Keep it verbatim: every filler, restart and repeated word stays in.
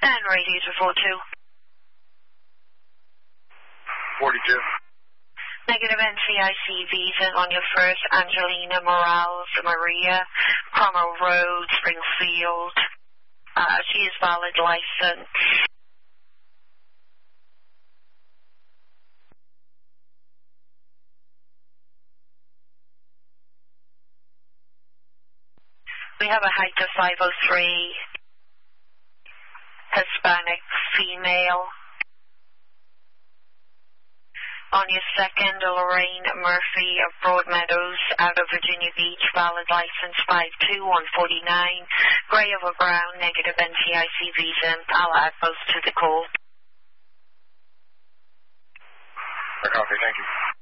And radio to four two. forty-two. Negative N C I C visa on your first, Angelina Morales Maria, Cromwell Road, Springfield. Uh, she is valid license. We have a height of five oh three, Hispanic female. On your second, Lorraine Murphy of Broadmeadows, out of Virginia Beach, valid license five two one forty-nine, gray over brown, negative N C I C visa. I'll add both to the call. I copy, thank you.